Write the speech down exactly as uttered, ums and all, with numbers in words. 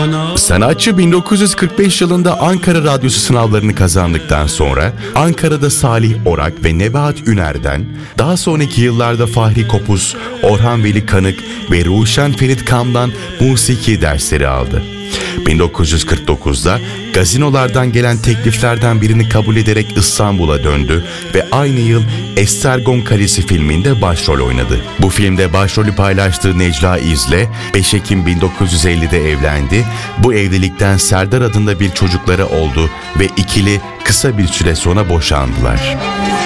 Sanatçı bin dokuz yüz kırk beş yılında Ankara Radyosu sınavlarını kazandıktan sonra Ankara'da Salih Orak ve Nebahat Üner'den, daha sonraki yıllarda Fahri Kopuz, Orhan Veli Kanık ve Ruşen Ferit Kam'dan musiki dersleri aldı. bin dokuz yüz kırk dokuzda gazinolardan gelen tekliflerden birini kabul ederek İstanbul'a döndü ve aynı yıl Estergon Kalesi filminde başrol oynadı. Bu filmde başrolü paylaştığı Necla İz'le beş Ekim bin dokuz yüz ellide evlendi. Bu evlilikten Serdar adında bir çocukları oldu ve ikili kısa bir süre sonra boşandılar.